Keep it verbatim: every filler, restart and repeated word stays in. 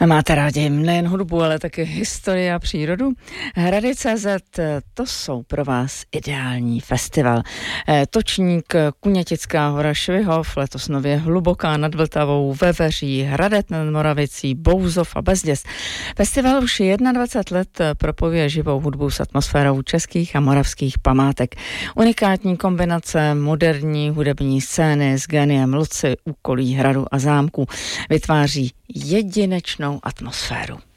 Máte rádi nejen hudbu, ale také historii a přírodu? Hrady tečka cé zet, to jsou pro vás ideální festival. Točník, Kunětická hora, Švihov, letos nově Hluboká nad Vltavou, Veveří, Hradec nad Moravicí, Bouzov a Bezděz. Festival už dvacet jedna let propojuje živou hudbu s atmosférou českých a moravských památek. Unikátní kombinace moderní hudební scény s geniem Luci, úkolí hradu a zámku vytváří jedinečnou atmosféru.